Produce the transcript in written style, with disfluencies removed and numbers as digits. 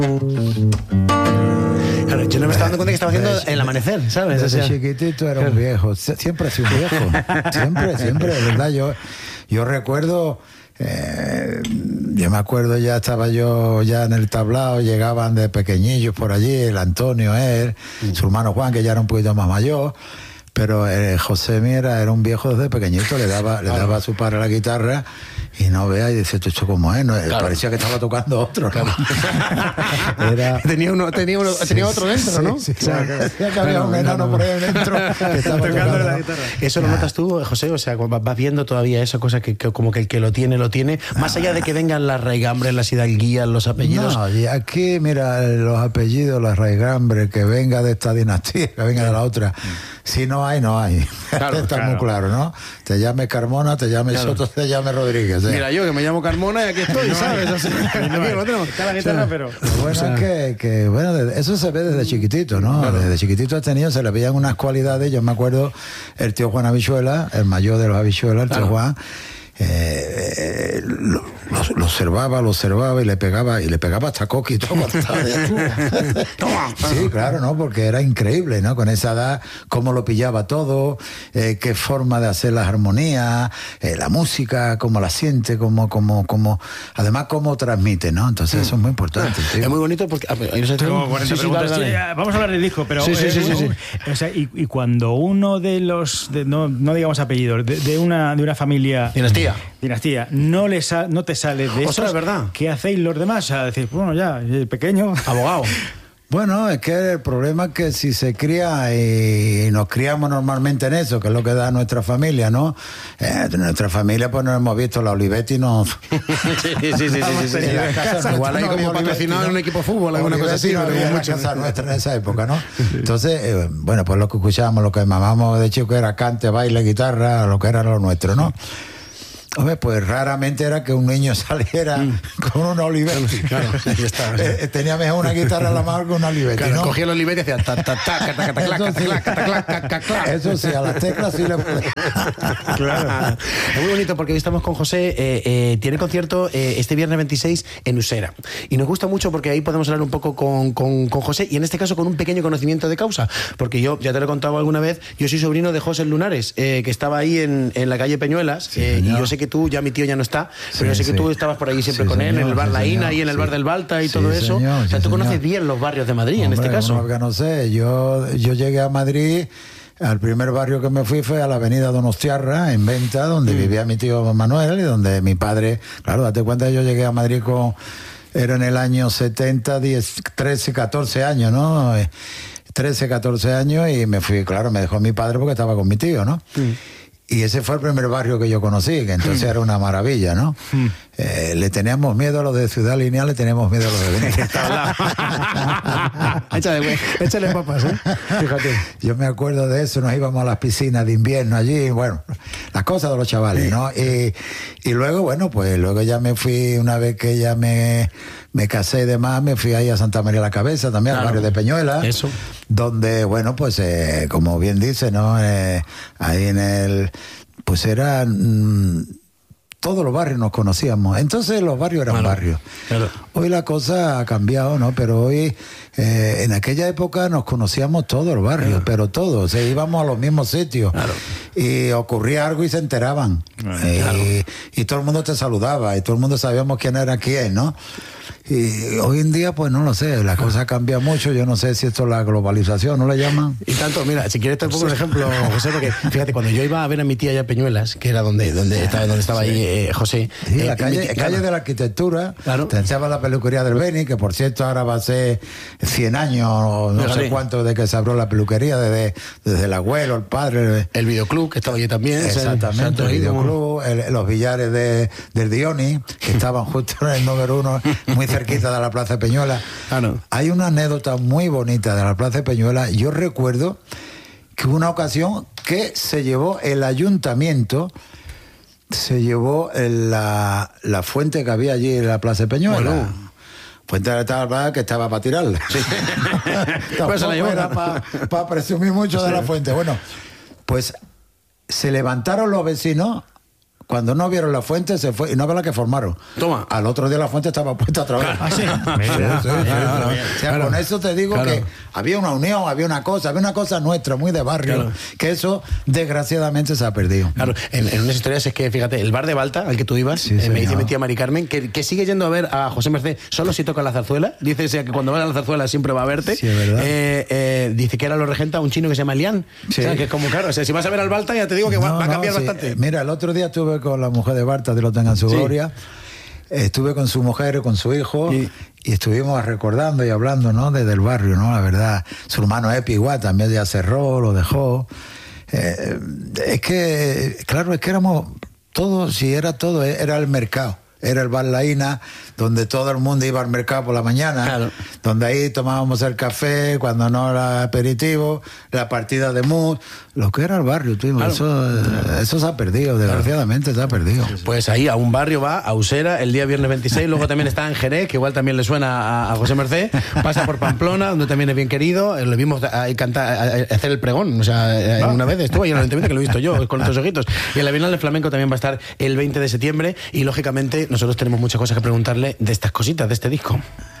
Claro, yo no me estaba dando cuenta que estaba haciendo el amanecer, ¿sabes? Desde chiquitito era un viejo, siempre ha sido un viejo, siempre, de verdad. Yo recuerdo, yo me acuerdo, ya estaba yo ya en el tablao, llegaban de pequeñillos por allí, el Antonio, él, su hermano Juan, que ya era un poquito más mayor, pero José Miera era un viejo desde pequeñito, le daba a su padre la guitarra y no vea, y dice, ¿esto cómo es? No, parecía que estaba tocando otro, ¿no? Tenía otro dentro, ¿no? Sí, que había un enano por ahí dentro que estaba tocando la guitarra. ¿Eso lo notas tú, José? O sea, vas viendo todavía esa cosa que como que el que lo tiene, más allá de que vengan las raigambres, las hidalguías, los apellidos. No, y aquí, mira, los apellidos, las raigambres, que venga de esta dinastía, que venga de la otra. Si no hay, no hay. Claro, está muy claro, ¿no? Te llame Carmona, te llame Soto, te llame Rodríguez. Mira, yo que me llamo Carmona y aquí estoy, ¿sabes? O sea, aquí no tenemos, está la guitarra, pero... Bueno, es que eso se ve desde chiquitito, ¿no? Claro. Desde chiquitito a tenido se le veían unas cualidades. Yo me acuerdo el tío Juan Habichuela, el mayor de los Habichuelas, el tío Juan, lo observaba y le pegaba hasta coqui y todo. Sí, claro, ¿no? Porque era increíble, ¿no? Con esa edad, cómo lo pillaba todo, qué forma de hacer las armonías, la música, cómo la siente, además cómo transmite, ¿no? Entonces eso es muy importante. Es muy bonito porque... vamos a hablar del disco, pero... Sí. O sea, y cuando uno de los... no digamos apellidos, de una familia... Dinastía, no te sale de eso. Es verdad. ¿Qué hacéis los demás? O sea, decir, bueno, ya, pequeño. Abogado. Bueno, es que el problema es que si se cría y nos criamos normalmente en eso, que es lo que da nuestra familia, ¿no? Nuestra familia, pues nos hemos visto la Olivetti, no... Sí. Igual hay como patrocinado en un equipo de fútbol, alguna cosa así. No había mucho casa nuestra en esa época, ¿no? Entonces, bueno, pues lo que escuchábamos, lo que mamábamos de chico era cante, baile, guitarra, lo que era lo nuestro, ¿no? Hombre, pues raramente era que un niño saliera con una Olivetti. Claro, tenía mejor una guitarra a la mano que una Olivetti, claro, ¿no? Cogía la Olivetti y hacía Eso sí, a las teclas sí le podía. Claro. Es muy bonito porque hoy estamos con José. Tiene concierto este viernes 26 en Usera. Y nos gusta mucho porque ahí podemos hablar un poco con José, y en este caso con un pequeño conocimiento de causa. Porque yo, ya te lo he contado alguna vez, yo soy sobrino de José Lunares, que estaba ahí en la calle Peñuelas, y yo sé que tú, ya mi tío ya no está, pero yo sé que tú estabas por ahí siempre con él, en el bar La Ina y en el bar del Balta y todo eso. O sea, tú conoces bien los barrios de Madrid. Hombre, en este caso. No sé, yo llegué a Madrid, al primer barrio que me fui fue a la avenida Donostiarra, en Venta, donde vivía mi tío Manuel y donde mi padre, claro, date cuenta, yo llegué a Madrid era en el año 70, 13, 14 años, ¿no? 13, 14 años, y me fui, claro, me dejó mi padre porque estaba con mi tío, ¿no? Y ese fue el primer barrio que yo conocí, que entonces era una maravilla, ¿no? Le teníamos miedo a los de Ciudad Lineal, le teníamos miedo a los de Benítez. Échale papas, ¿eh? Fíjate. Yo me acuerdo de eso, nos íbamos a las piscinas de invierno allí, bueno, las cosas de los chavales, ¿no? Y luego, bueno, pues luego ya me fui, una vez que ya me casé y demás, me fui ahí a Santa María la Cabeza, también al barrio de Peñuela. Eso. Donde, bueno, pues como bien dice, ¿no? Ahí en el... Pues eran... todos los barrios nos conocíamos. Entonces los barrios eran barrios. Claro. Hoy la cosa ha cambiado, ¿no? Pero hoy, en aquella época nos conocíamos todos los barrios, pero todos. Íbamos a los mismos sitios. Claro. Y ocurría algo y se enteraban. Y todo el mundo te saludaba y todo el mundo sabíamos quién era quién, ¿no? Y hoy en día, pues no lo sé, la cosa cambia mucho. Yo no sé si esto es la globalización, ¿no le llaman? Y tanto, mira, si quieres te pongo un ejemplo, José, porque fíjate, cuando yo iba a ver a mi tía allá Peñuelas, que era donde estaba ahí José. Sí, la calle de la Arquitectura, te enseñaba la peluquería del Beni, que por cierto ahora va a ser 100 años, no sé cuánto, de que se abrió la peluquería, desde el abuelo, el padre. El videoclub, que estaba allí también. Exactamente, el videoclub, los billares del Dioni, que estaban justo en el número 1, muy cerquita de la Plaza de Peñuela. Hay una anécdota muy bonita de la Plaza de Peñuela. Yo recuerdo que hubo una ocasión que se llevó el ayuntamiento, la fuente que había allí en la Plaza de Peñuela. Bueno. Fuente de la que estaba para tirarla. Sí. Pues era para presumir mucho de la fuente. Bueno, pues se levantaron los vecinos cuando no vieron la fuente se fue, y no ve la que formaron. Toma. Al otro día la fuente estaba puesta otra vez. ¿Ah, sí? O sea, con eso te digo que había una unión, había una cosa nuestra, muy de barrio, que eso desgraciadamente se ha perdido. Claro, en unas historias es que, fíjate, el bar de Balta, al que tú ibas, me dice mi tía Mari Carmen, que sigue yendo a ver a José Mercé solo si toca la zarzuela. Dice que cuando va a la zarzuela siempre va a verte. Sí, es verdad. Dice que ahora lo regenta un chino que se llama Lian. Sí. O sea, que es como, claro, o sea, si vas a ver al Balta ya te digo que va a cambiar bastante. Mira, el otro día estuve con la mujer de Balta, Dios lo tenga en su gloria. Estuve con su mujer, con su hijo, y estuvimos recordando y hablando, ¿no? Desde el barrio, ¿no? La verdad. Su hermano Epi igual también ya cerró, lo dejó. Es que, claro, es que éramos todos, si era todo, era el mercado. Era el bar La Ina, donde todo el mundo iba al mercado por la mañana, donde ahí tomábamos el café, cuando no era aperitivo, la partida de mus, lo que era el barrio, tío, eso se ha perdido, desgraciadamente se ha perdido. Pues ahí a un barrio va, a Usera, el día viernes 26, luego también está en Jerez, que igual también le suena a José Mercé, pasa por Pamplona, donde también es bien querido, le vimos cantar, hacer el pregón, o sea, una vez estuvo ahí en el Ayuntamiento, que lo he visto yo, con estos ojitos, y en la Bienal de Flamenco también va a estar el 20 de septiembre, y lógicamente nosotros tenemos muchas cosas que preguntarle de estas cositas, de este disco.